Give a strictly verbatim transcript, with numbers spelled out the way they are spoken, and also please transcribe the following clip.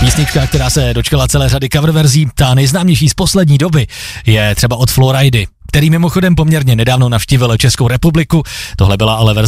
Písnička, která se dočkala celé řady cover verzí, ta nejznámější z poslední doby je třeba od Flowridy, který mimochodem poměrně nedávno navštívil Českou republiku. Tohle byla ale verze